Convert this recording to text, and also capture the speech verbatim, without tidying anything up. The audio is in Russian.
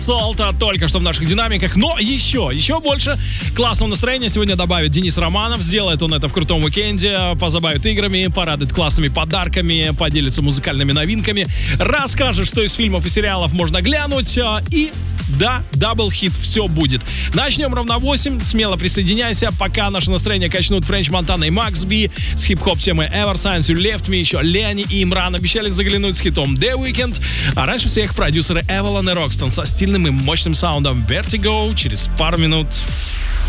Солта только что в наших динамиках, но еще, еще больше классного настроения сегодня добавит Денис Романов. Сделает он это в крутом уикенде, позабавит играми, порадует классными подарками, поделится музыкальными новинками, расскажет, что из фильмов и сериалов можно глянуть, и да, дабл-хит, все будет. Начнем ровно в восемь, смело присоединяйся, пока наше настроение качнут Френч Монтана и Макс Би с хип-хоп темой Ever Since You Left Me, еще Леони и Имран обещали заглянуть с хитом The Weeknd, а раньше всех продюсеры Эвалон и Рокстон со стильным и мощным саундом Vertigo через пару минут.